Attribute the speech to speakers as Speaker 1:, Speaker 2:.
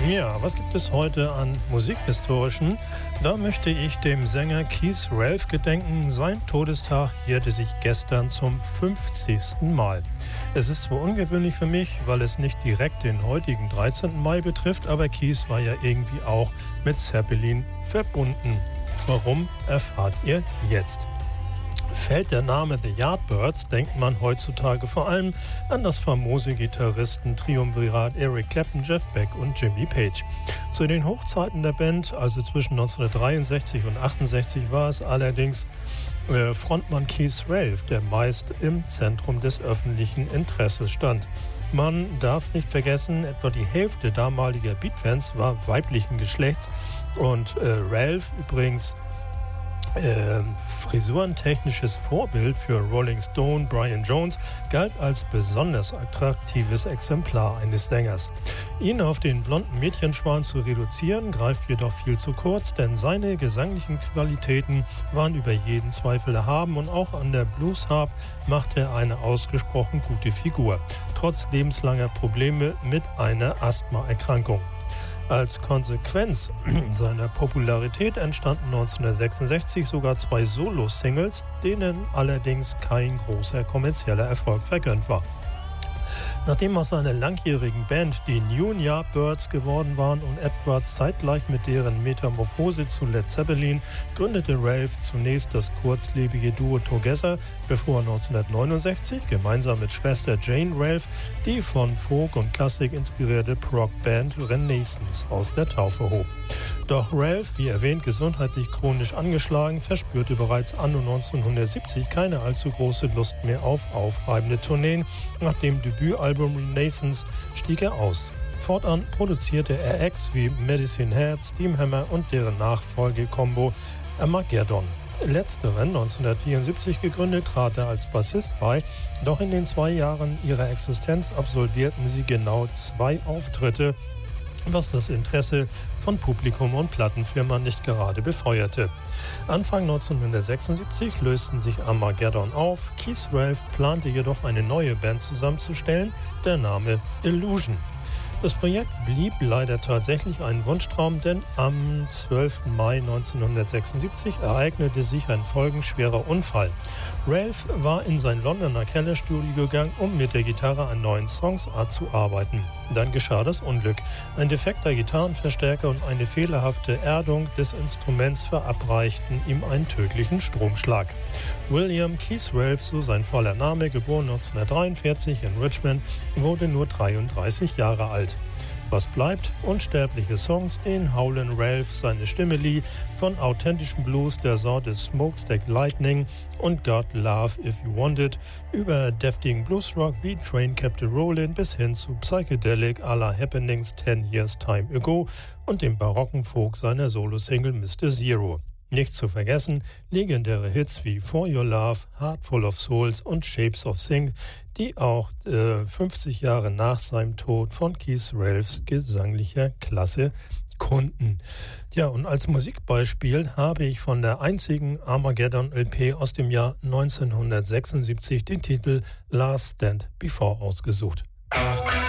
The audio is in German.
Speaker 1: Ja, was gibt es heute an Musikhistorischen? Da möchte ich dem Sänger Keith Relf gedenken. Sein Todestag jährte sich gestern zum 50. Mal. Es ist zwar ungewöhnlich für mich, weil es nicht direkt den heutigen 13. Mai betrifft, aber Keith war ja irgendwie auch mit Zeppelin verbunden. Warum, erfahrt ihr jetzt. Fällt der Name The Yardbirds, denkt man heutzutage vor allem an das famose Gitarristen-Triumvirat Eric Clapton, Jeff Beck und Jimmy Page. Zu den Hochzeiten der Band, also zwischen 1963 und 1968, war es allerdings Frontmann Keith Relf, der meist im Zentrum des öffentlichen Interesses stand. Man darf nicht vergessen, etwa die Hälfte damaliger Beatfans war weiblichen Geschlechts und Relf übrigens frisurentechnisches Vorbild für Rolling Stone Brian Jones galt als besonders attraktives Exemplar eines Sängers. Ihn auf den blonden Mädchenschwan zu reduzieren, greift jedoch viel zu kurz, denn seine gesanglichen Qualitäten waren über jeden Zweifel erhaben und auch an der Blues Harp machte er eine ausgesprochen gute Figur, trotz lebenslanger Probleme mit einer Asthmaerkrankung. Als Konsequenz seiner Popularität entstanden 1966 sogar 2 Solo-Singles, denen allerdings kein großer kommerzieller Erfolg vergönnt war. Nachdem aus seiner langjährigen Band die New Yardbirds geworden waren und etwa zeitgleich mit deren Metamorphose zu Led Zeppelin, gründete Relf zunächst das kurzlebige Duo Together, bevor 1969 gemeinsam mit Schwester Jane Relf die von Folk und Klassik inspirierte Prog-Band Renaissance aus der Taufe hob. Doch Relf, wie erwähnt, gesundheitlich chronisch angeschlagen, verspürte bereits anno 1970 keine allzu große Lust mehr auf aufreibende Tourneen. Nach dem Debütalbum Renaissance stieg er aus. Fortan produzierte er Acts wie Medicine Head, Steamhammer und deren Nachfolgekombo Armageddon. Letzteren, 1974 gegründet, trat er als Bassist bei, doch in den 2 Jahren ihrer Existenz absolvierten sie genau 2 Auftritte, was das Interesse von Publikum und Plattenfirma nicht gerade befeuerte. Anfang 1976 lösten sich Armageddon auf. Keith Relf plante jedoch eine neue Band zusammenzustellen, der Name Illusion. Das Projekt blieb leider tatsächlich ein Wunschtraum, denn am 12. Mai 1976 ereignete sich ein folgenschwerer Unfall. Relf war in sein Londoner Kellerstudio gegangen, um mit der Gitarre an neuen Songs zu arbeiten. Dann geschah das Unglück. Ein defekter Gitarrenverstärker und eine fehlerhafte Erdung des Instruments verabreichten ihm einen tödlichen Stromschlag. William Keith Relf, so sein voller Name, geboren 1943 in Richmond, wurde nur 33 Jahre alt. Was bleibt? Unsterbliche Songs, denen Howlin' Relf seine Stimme lieh, von authentischem Blues der Sorte Smokestack Lightning und God Love If You Want It, über deftigen Bluesrock wie Train Captain Rollin' bis hin zu Psychedelic à la Happenings 10 Years Time Ago und dem barocken Folk seiner Solo-Single Mr. Zero. Nicht zu vergessen legendäre Hits wie For Your Love, Heart Full of Souls und Shapes of Things, die auch 50 Jahre nach seinem Tod von Keith Relfs gesanglicher Klasse kunden. Ja, und als Musikbeispiel habe ich von der einzigen Armageddon LP aus dem Jahr 1976 den Titel Last Stand Before ausgesucht.